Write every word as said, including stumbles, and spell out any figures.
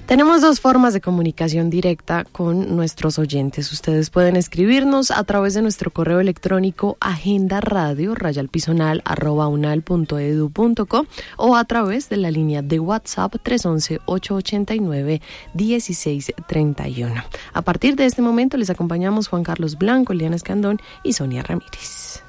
Tenemos dos formas de comunicación directa con nuestros oyentes. Ustedes pueden escribirnos a través de nuestro correo electrónico agendaradio rayalpisonal arroba unal punto edu punto co o a través de la línea de WhatsApp tres once, ocho ochenta y nueve, dieciséis treinta y uno. A partir de este momento les acompañamos Juan Carlos Blanco, Eliana Escandón y Sonia Ramírez.